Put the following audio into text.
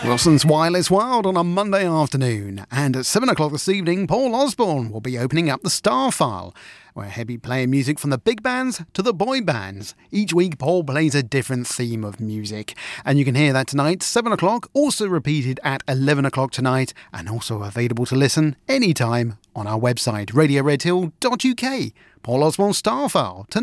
Wilson's Wireless World on a Monday afternoon, and at 7 o'clock this evening, Paul Osborne will be opening up the Star File, where he'll be playing music from the big bands to the boy bands. Each week, Paul plays a different theme of music, and you can hear that tonight, 7 o'clock, also repeated at 11 o'clock tonight, and also available to listen anytime on our website, radioredhill.uk. Paul Osborne Star File tonight.